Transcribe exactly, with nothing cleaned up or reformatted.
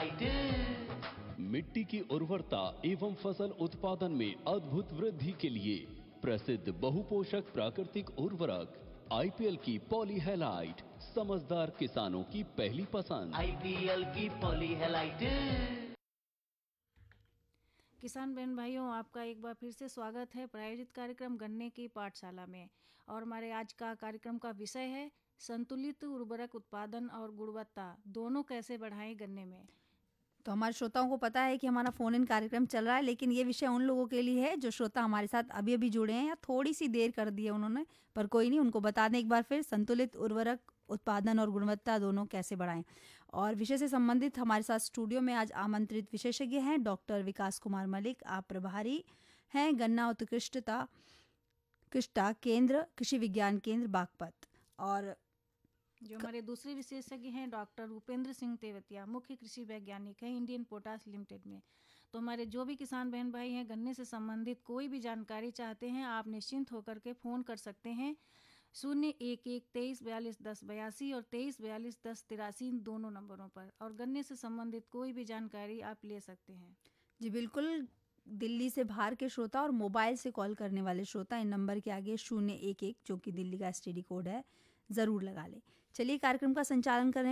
Halide. मिट्टी की उर्वरता एवं फसल उत्पादन में अद्भुत वृद्धि के लिए प्रसिद्ध बहुपोषक प्राकृतिक उर्वरक आईपीएल की पॉली हेलाइट समझदार किसानों की पहली पसंद। आईपीएल की पॉली हेलाइट। किसान बहन भाइयों, आपका एक बार फिर से स्वागत है प्रायोजित कार्यक्रम गन्ने की पाठशाला में। और हमारे आज का कार्यक्रम का विषय है संतुलित उर्वरक उत्पादन और गुणवत्ता दोनों कैसे बढ़ाएं गन्ने में। तो हमारे श्रोताओं को पता है कि हमारा फोन इन कार्यक्रम चल रहा है, लेकिन ये विषय उन लोगों के लिए है जो श्रोता हमारे साथ अभी अभी जुड़े हैं या थोड़ी सी देर कर दी है उन्होंने, पर कोई नहीं, उनको बता दें एक बार फिर संतुलित उर्वरक उत्पादन और गुणवत्ता दोनों कैसे बढ़ाएं। और विषय से संबंधित हमारे साथ स्टूडियो में आज आमंत्रित विशेषज्ञ हैं डॉक्टर विकास कुमार मलिक। आप प्रभारी हैं गन्ना उत्कृष्टता कृष्टा केंद्र कृषि विज्ञान केंद्र बागपत। और जो हमारे दूसरे विशेषज्ञ हैं डॉक्टर उपेंद्र सिंह तेवतिया, मुख्य कृषि वैज्ञानिक हैं इंडियन पोटास लिमिटेड में। तो हमारे जो भी किसान बहन भाई हैं गन्ने से संबंधित कोई भी जानकारी चाहते हैं, आप निश्चिंत होकर के फ़ोन कर सकते हैं शून्य एक एक तेईस बयालीस दस बयासी और तेईस बयालीस दस तिरासी दोनों नंबरों पर, और गन्ने से संबंधित कोई भी जानकारी आप ले सकते हैं। जी बिल्कुल, दिल्ली से बाहर के श्रोता और मोबाइल से कॉल करने वाले श्रोता इन नंबर के आगे शून्य एक एक जो कि दिल्ली का एसटीडी कोड है ज़रूर लगा लें। चलिए कार्यक्रम का संचालन कर रहे हैं